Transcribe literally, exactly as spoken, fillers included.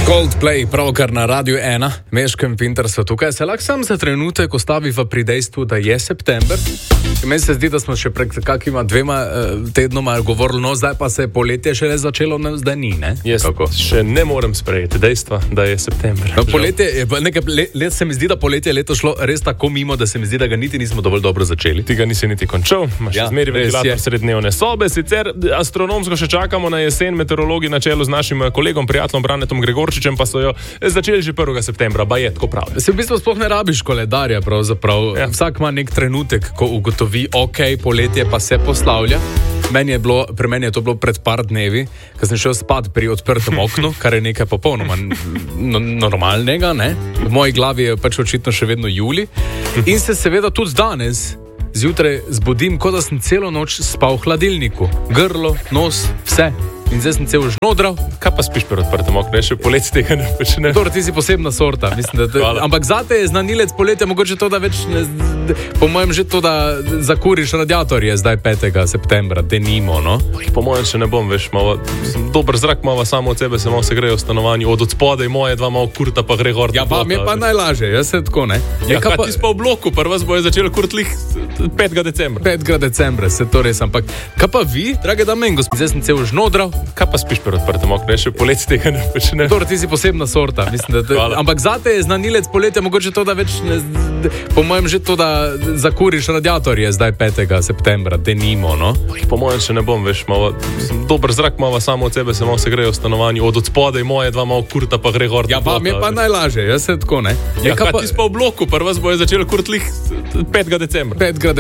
Coldplay, pravkar na Radiu ena, Meškem Pinter so tukaj. Se lahko sam za trenutek ostaviva pri dejstvu, da je september. Meni se zdi, da smo še pred kakima dvema uh, tednoma govorili, no zdaj pa se je poletje šele začelo, no zdaj ni, ne? Jaz Kako? še ne morem sprejeti dejstva, da je september. No, poletje, nekaj let, let se mi zdi, da poletje leto šlo res tako mimo, da se mi zdi, da ga niti nismo dovolj dobro začeli. Ti ga nisi niti končal, imaš ja, zmeri ventilator srednjevne sobe, sicer astronomsko še čakamo na jesen, meteorologi na čelu z našim kolegom, prijateljem Branetom Gregorčičem, pa so jo začeli že prvega septembra, ba je tako pravi. Se v bistvu sploh ne rabiš koledarja, pravzaprav. Ja. Vsak ima nek trenutek, ko ugotovi, ok, poletje pa se poslavlja. Meni je bilo, pri meni je to bilo pred par dnevi, ko sem šel spat pri odprtem oknu, kar je nekaj popolnoma no, normalnega, ne? V moji glavi je pač očitno še vedno juli. In se seveda tudi danes zjutraj zbudim, kot da sem celo noč spal v hladilniku. Grlo, nos, vse. In zdaj sem cel žnodral. Kaj pa spiš pri odprtem oknu? Še poletje tega ne počne. Torej, ti si posebna sorta. Mislim, da te, ampak zate je znanilec poletja mogoče to, da več ne, po mojem že to, da zakuriš radiatorje zdaj petega septembra, denimo, no? Po mojem še ne bom, veš, malo, dober zrak malo samo od sebe, se malo se grejo v stanovanju, od odspodaj moje dva malo kurta pa gre gor. Ja, pa mi je pa najlažje, jaz se tako, ne? Ja, ja kaj pa ti spa v bloku, prva bojo začeli kurtlih petega decembra. petega decembra, se to res, ampak kaj pa vi, drage dame in gospodje, zdaj sem cel žnodral. Kaj pa spiš pri odprtem oknu? Še poletje tega ne počne. Torej, ti si posebna sorta. Mislim, da te, ampak zate je znanilec poletja mogoče to, da več ne, po mojem že to, da zakuriš radiatorje zdaj petega septembra, denimo, no? Po mojem še ne bom, veš, malo, dober zrak malo samo od sebe, se malo se grejo v stanovanju, od odspodaj moje dva malo kurta pa gre gor. Ja, pa mi je pa najlažje, jaz se tako, ne? Ja, kaj pa ti spa v bloku, prva bojo začeli kurtlih petega decembra. petega